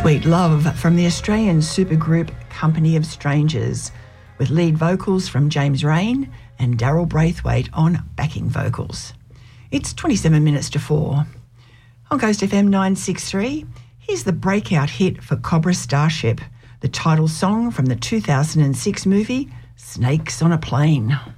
Sweet Love from the Australian supergroup Company of Strangers, with lead vocals from James Rain and Daryl Braithwaite on backing vocals. It's 27 minutes to 4. On Coast FM 963, here's the breakout hit for Cobra Starship, the title song from the 2006 movie Snakes on a Plane.